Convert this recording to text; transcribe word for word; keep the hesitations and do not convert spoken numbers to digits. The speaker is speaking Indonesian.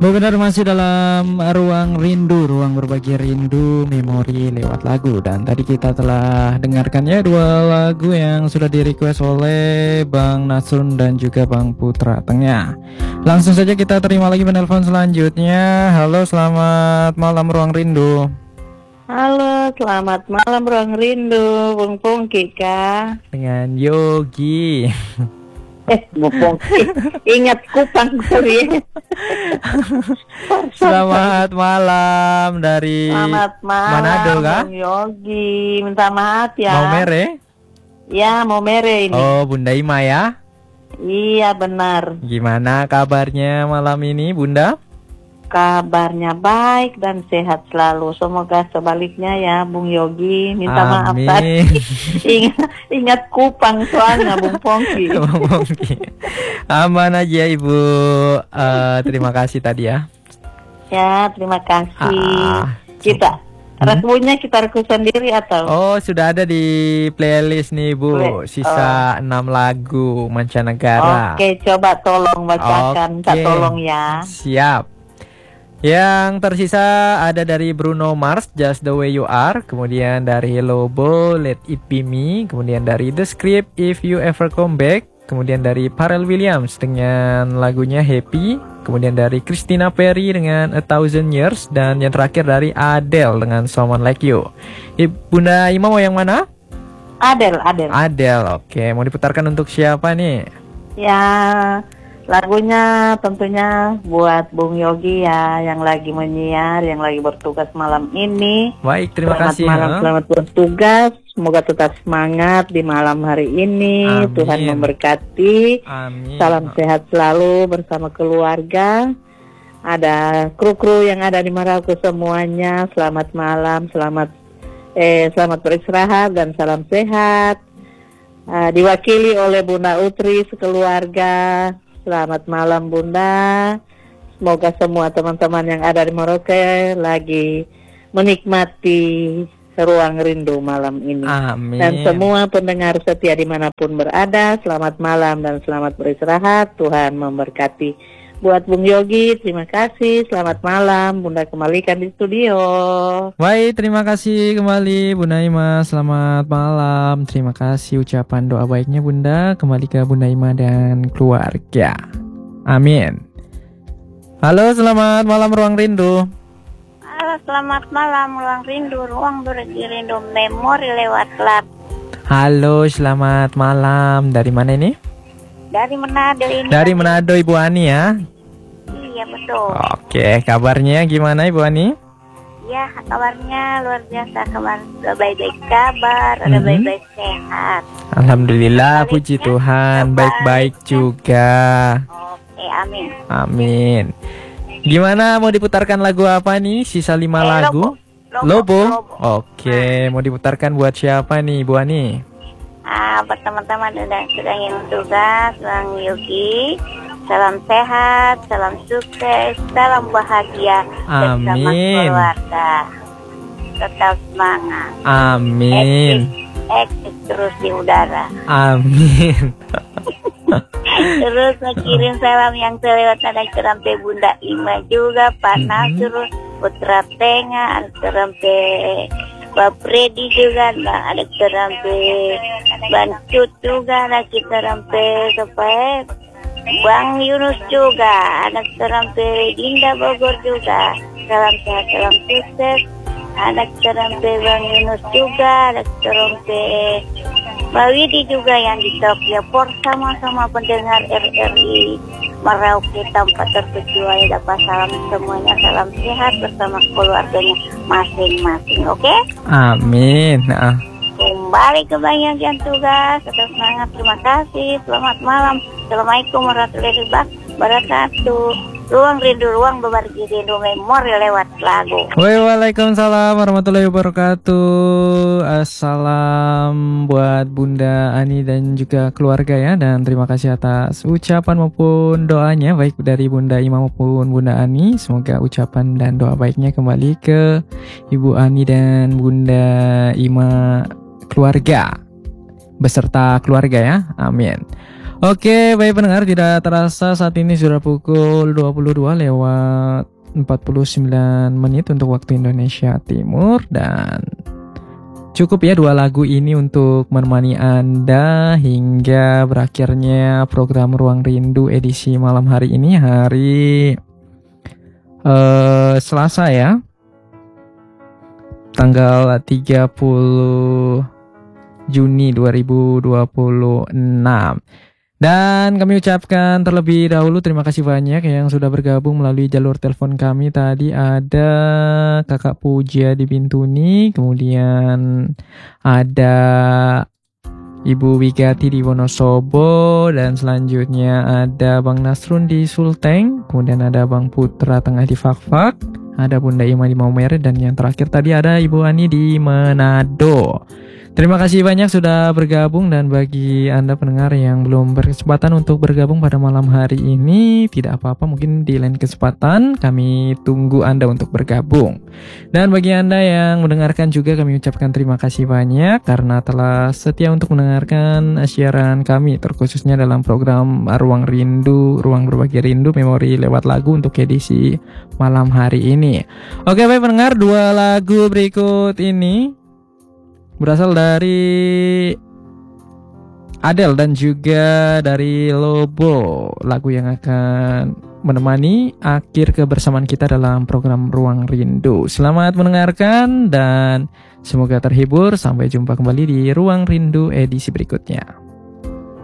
Benar, masih dalam ruang rindu, ruang berbagi rindu, memori lewat lagu. Dan tadi kita telah dengarkan ya dua lagu yang sudah di request oleh Bang Nasrun dan juga Bang Putra Tengah. Langsung saja kita terima lagi penelpon selanjutnya. Halo, selamat malam ruang rindu. Halo, selamat malam ruang rindu, Bung Pungki Kak. Dengan Yogi. Eh, Bung Pungki, ingat kupang sorry. Selamat malam dari Selamat malam, Manado kah? Bung Yogi. Minta maaf ya. Mau mere? Ya, mau mere ini. Oh, Bunda Ima ya? Iya, benar. Gimana kabarnya malam ini, Bunda? Kabarnya baik dan sehat selalu. Semoga sebaliknya ya, Bung Yogi. Minta Amin. maaf tadi. ingat, ingat kupang soalnya, Bung Pungki. Aman aja Ibu. Uh, terima kasih tadi ya. Ya, terima kasih. Ah, kita Requestnya kita request sendiri atau? Oh, sudah ada di playlist nih Bu. Play. Sisa enam lagu mancanegara. Oke, coba tolong bacakan. Minta Oke. tolong ya. Siap. Yang tersisa ada dari Bruno Mars, Just the Way You Are. Kemudian dari Lobo, Let It Be Me. Kemudian dari The Script, If You Ever Come Back. Kemudian dari Pharrell Williams dengan lagunya Happy. Kemudian dari Christina Perri dengan A Thousand Years. Dan yang terakhir dari Adele dengan Someone Like You. Bunda Ima mau yang mana? Adele, Adele. Adele, oke. Mau diputarkan untuk siapa nih? Ya, lagunya tentunya buat Bung Yogi ya, yang lagi menyiar, yang lagi bertugas malam ini. Baik, terima selamat kasih. Malam, ya. Selamat bertugas. Semoga tetap semangat di malam hari ini. Amin. Tuhan memberkati. Amin. Salam sehat selalu bersama keluarga. Ada kru-kru yang ada di Merauke semuanya. Selamat malam, selamat eh selamat beristirahat dan salam sehat. Uh, diwakili oleh Bunda Utri sekeluarga. Selamat malam Bunda. Semoga semua teman-teman yang ada di Merauke lagi menikmati ruang rindu malam ini. Amin. Dan semua pendengar setia dimanapun berada, selamat malam dan selamat beristirahat. Tuhan memberkati. Buat Bung Yogi, terima kasih. Selamat malam. Bunda kembalikan di studio. Baik, terima kasih kembali Bunda Ima. Selamat malam. Terima kasih ucapan doa baiknya Bunda. Kembali ke Bunda Ima dan keluarga. Amin. Halo, selamat malam ruang rindu. Halo, selamat malam ruang rindu, ruang berbagi rindu, memori lewat lab. Halo, selamat malam. Dari mana ini? Dari Manado ini. Dari Manado Ibu Ani ya. Iya betul. Oke, kabarnya gimana Ibu Ani? Ya, kabarnya luar biasa. Kabar udah baik-baik kabar, udah Mhm. baik-baik sehat. Alhamdulillah, Baik, puji ya. Tuhan, Baik. baik-baik juga. Oke, amin. Amin. Gimana, mau diputarkan lagu apa nih? Sisa lima Eh, lagu. Lobo. Lobo. Lobo. Oke, mau diputarkan buat siapa nih, Bu Ani? Ah, buat teman-teman sedang sedang yang tugas, Bang Yogi. Salam sehat, salam sukses, salam bahagia bersama Amin. keluarga. Tetap semangat. Amin. Eksis terus di udara. Amin. Terus mengirim salam yang selewat anak terampe Bunda Ima juga, Pak Mhm. Nasrul, Putra Tengah, anak terampe Pak Freddy juga, nah, anak terampe Bancut juga, anak terampe supaya Bang Yunus juga, anak terampe Dinda Bogor juga. Salam sehat, salam sukses. Anak terampe Bang Yunus juga, anak terampe Mbak Widi juga yang di Tokyo. Sama-sama pendengar R R I Merauke tanpa terkecuali. Dapat salam semuanya, salam sehat bersama keluarganya masing-masing. Oke? Amin. Nah, Kembali ke bagian tugas. Tetap semangat. Terima kasih. Selamat malam. Assalamualaikum warahmatullahi wabarakatuh. Ruang rindu, ruang berbagi rindu, memori lewat lagu. Waalaikumsalam warahmatullahi wabarakatuh. Assalam buat Bunda Ani dan juga keluarga ya. Dan terima kasih atas ucapan maupun doanya, baik dari Bunda Ima maupun Bunda Ani. Semoga ucapan dan doa baiknya kembali ke Ibu Ani dan Bunda Ima keluarga beserta keluarga ya. Amin. Oke, baik pendengar, tidak terasa saat ini sudah pukul dua puluh dua lewat empat puluh sembilan menit untuk waktu Indonesia Timur. Dan cukup ya dua lagu ini untuk menemani Anda hingga berakhirnya program Ruang Rindu edisi malam hari ini, hari uh, Selasa ya, tanggal tiga puluh Juni dua ribu dua puluh enam. Dan kami ucapkan terlebih dahulu terima kasih banyak yang sudah bergabung melalui jalur telepon kami. Tadi ada Kakak Puja di Bintuni, kemudian ada Ibu Wigati di Wonosobo, dan selanjutnya ada Bang Nasrun di Sulteng, kemudian ada Bang Putra Tengah di Fakfak, ada Bunda Ima di Maumere, dan yang terakhir tadi ada Ibu Ani di Manado. Terima kasih banyak sudah bergabung, dan bagi Anda pendengar yang belum berkesempatan untuk bergabung pada malam hari ini, tidak apa-apa, mungkin di lain kesempatan kami tunggu Anda untuk bergabung. Dan bagi Anda yang mendengarkan juga kami ucapkan terima kasih banyak karena telah setia untuk mendengarkan siaran kami, terkhususnya dalam program Ruang Rindu, Ruang Berbagi Rindu, Memori lewat lagu untuk edisi malam hari ini. Oke baik pendengar, dua lagu berikut ini berasal dari Adele dan juga dari Lobo, lagu yang akan menemani akhir kebersamaan kita dalam program Ruang Rindu. Selamat mendengarkan dan semoga terhibur. Sampai jumpa kembali di Ruang Rindu edisi berikutnya.